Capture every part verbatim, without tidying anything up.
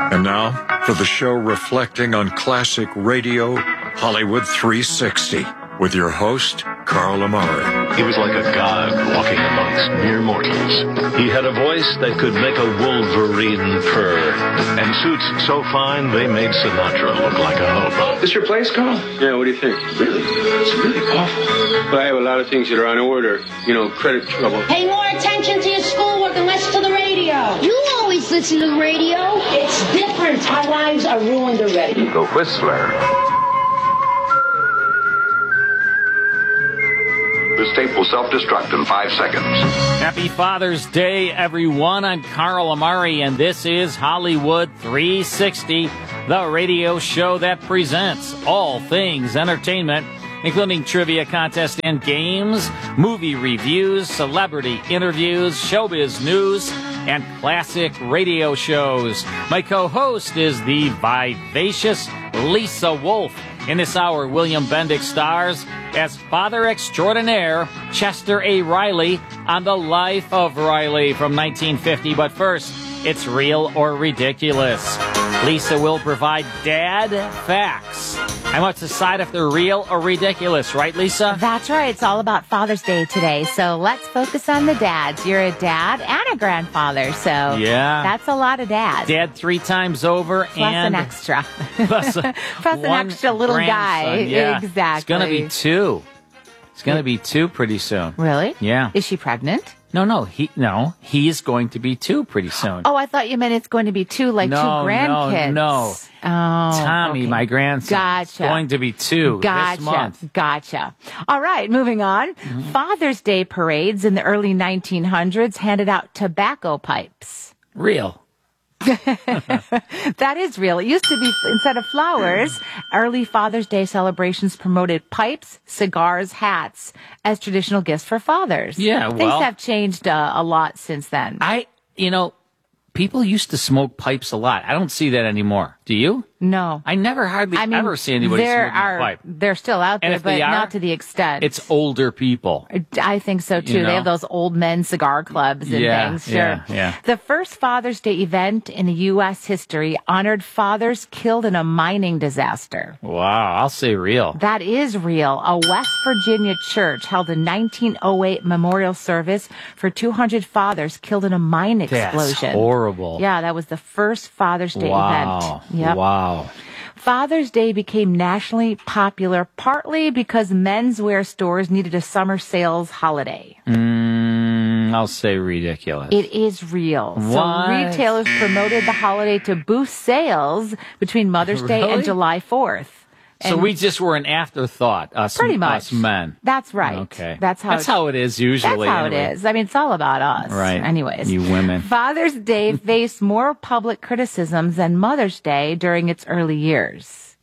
And now, for the show reflecting on classic radio, Hollywood three sixty, with your host, Carl Amari. He was like a god walking amongst mere mortals. He had a voice that could make a wolverine purr, and suits so fine they made Sinatra look like a hobo. This your place, Carl? Yeah, what do you think? Really? It's really awful. But I have a lot of things that are on order. You know, credit trouble. Pay more attention to your schoolwork and less to the radio. You always listen to the radio. It's different. Our lives are ruined already. The Whistler. This tape will self-destruct in five seconds. Happy Father's Day, everyone. I'm Carl Amari, and this is Hollywood three sixty, the radio show that presents all things entertainment, including trivia contests and games, movie reviews, celebrity interviews, showbiz news, and classic radio shows. My co-host is the vivacious Lisa Wolf. In this hour, William Bendix stars as Father Extraordinaire Chester A. Riley on The Life of Riley from nineteen fifty. But first, it's Real or Ridiculous. Lisa will provide dad facts. I must decide if they're real or ridiculous, right, Lisa? That's right. It's all about Father's Day today. So let's focus on the dads. You're a dad and a grandfather, so yeah, that's a lot of dads. Dad three times over plus and an extra. plus, a, plus an extra little guy. Yeah. Exactly. It's going to be two. It's going to be two pretty soon. Really? Yeah. Is she pregnant? No, no, he no, he's going to be two pretty soon. Oh, I thought you meant it's going to be two, like no, two grandkids. No, no, Oh, Tommy, okay. my grandson, gotcha. is going to be two gotcha. this month. Gotcha. All right, moving on. Mm-hmm. Father's Day parades in the early nineteen hundreds handed out tobacco pipes. Real. That is real. It used to be, instead of flowers, early Father's Day celebrations promoted pipes, cigars, hats as traditional gifts for fathers. Yeah, well. Things have changed uh, a lot since then. I, you know, people used to smoke pipes a lot. I don't see that anymore. Do you? No. I never hardly I mean, ever see anybody there smoking are, a pipe. They're still out And there, if they but are, not to the extent. It's older people. I think so, too. You know? They have those old men cigar clubs and yeah, things. Sure. Yeah, yeah. The first Father's Day event in the U S history honored fathers killed in a mining disaster. Wow, I'll say real. That is real. A West Virginia church held a nineteen oh eight memorial service for two hundred fathers killed in a mine explosion. That's horrible. Yeah, that was the first Father's Day wow. event. Yep. Wow. Father's Day became nationally popular partly because menswear stores needed a summer sales holiday. Mm, I'll say ridiculous. It is real. What? So retailers promoted the holiday to boost sales between Mother's Day Really? and July fourth. So And we just were an afterthought, us, pretty much. us men. That's right. Okay. That's how. That's it, how it is usually. That's how anyway. it is. I mean, it's all about us. Right. Anyways. You women. Father's Day faced more public criticisms than Mother's Day during its early years.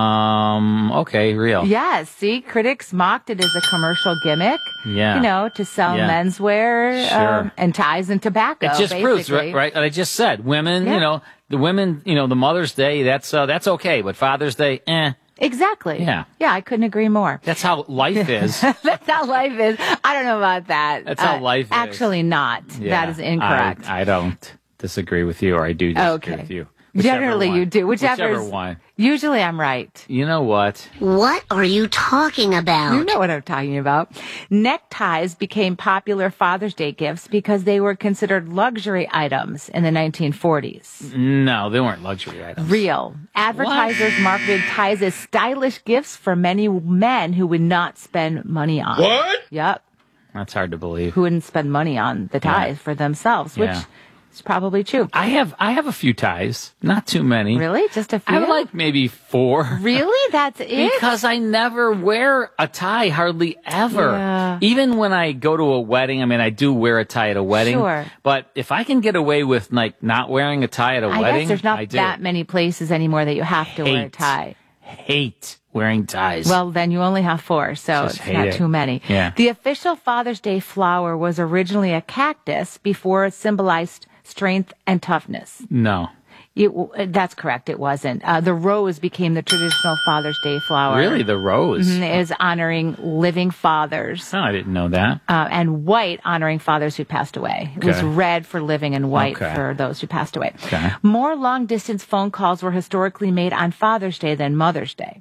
Um. Okay. Real. Yes. See, critics mocked it as a commercial gimmick. Yeah. You know, to sell Yeah. menswear Sure. um, and ties and tobacco. It just basically. proves, right, right? What I just said. Women, Yeah. you know, the women, you know, the Mother's Day, that's uh, that's okay, but Father's Day, eh. Exactly. Yeah. Yeah, I couldn't agree more. That's how life is. That's how life is. I don't know about that. That's how Uh, life is. Actually not. Yeah, That is incorrect. I, I don't disagree with you, or I do disagree Okay. with you. Whichever Generally one. you do. Whichever, Whichever one. Usually I'm right. You know what? What are you talking about? You know what I'm talking about. Neckties became popular Father's Day gifts because they were considered luxury items in the nineteen forties. No, they weren't luxury items. Real. Advertisers What? marketed ties as stylish gifts for many men who would not spend money on. What? Yep. That's hard to believe. Who wouldn't spend money on the ties Yeah. for themselves, which Yeah. is probably true. I have I have a few ties, not too many. Really? Just a few? I have like maybe four. Really? That's it? Because I never wear a tie, hardly ever. Yeah. Even when I go to a wedding, I mean, I do wear a tie at a wedding. Sure. But if I can get away with like not wearing a tie at a I wedding, guess there's not I do. that many places anymore that you have to wear a Hate. tie. Hate wearing ties. Well, then you only have four, so Just it's hate not it. too many. Yeah. The official Father's Day flower was originally a cactus before it symbolized strength and toughness. no. It, that's correct. It wasn't. Uh, the rose became the traditional Father's Day flower. Really, the rose mm-hmm, is honoring living fathers. Oh, I didn't know that. Uh, and white honoring fathers who passed away. It Okay. was red for living and white Okay. for those who passed away. Okay. More long-distance phone calls were historically made on Father's Day than Mother's Day.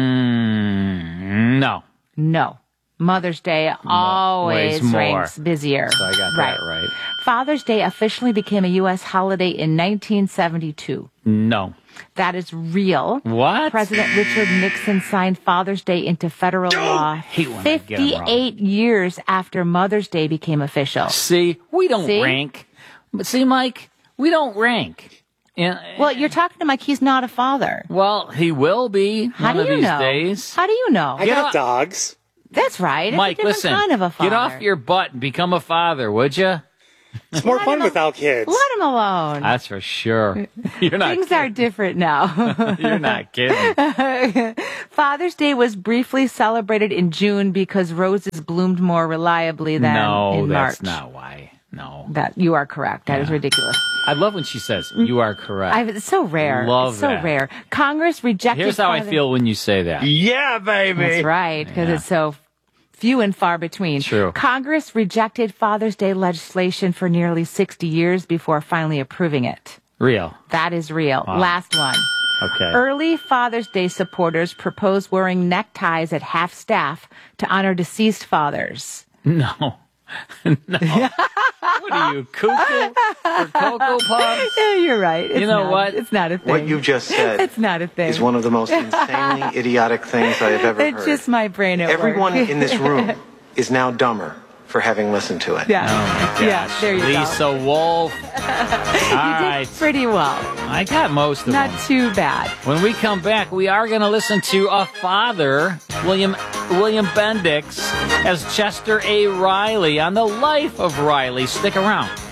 Mm, no. No. Mother's Day always ways more. ranks busier. So I got that right. Father's Day officially became a U S holiday in nineteen seventy-two. No. That is real. What? President Richard Nixon signed Father's Day into federal law hate when I get 'em wrong. fifty-eight years after Mother's Day became official. See, we don't See? rank. But see, Mike, we don't rank. And, Well, you're talking to Mike. He's not a father. well, he will be How one do of you these know? days. How do you know? I Get got up. dogs. That's right. It's Mike, a different listen. kind of a father. Get off your butt and become a father, would you? It's more fun without kids. Let him alone. That's for sure. You're not. Things are different now. You're not kidding. Father's Day was briefly celebrated in June because roses bloomed more reliably than No, in that's March. not why. No. That you are correct. That is Yeah. ridiculous. I love when she says, "You are correct." I, it's so rare. Love it's so that. rare. Congress rejected. Here's how I Father- feel when you say that. Yeah, baby. That's right, because Yeah. it's so few and far between. True. Congress rejected Father's Day legislation for nearly sixty years before finally approving it. Real. That is real. Last one. Okay. Early Father's Day supporters proposed wearing neckties at half staff to honor deceased fathers. No. No. What are you, cuckoo for Cocoa Puffs? Yeah, you're right. It's You know not- what? It's not a thing. What you've just said It's not a thing. is one of the most insanely idiotic things I have ever It's heard. just my brain at Everyone work. in this room is now dumber for having listened to it. Yeah. Oh my Yeah, gosh. there you go. Lisa Wolf. All You did right. pretty well. I got most of Not them. too bad. When we come back, we are going to listen to a father, William William Bendix, as Chester A. Riley on the life of Riley. Stick around.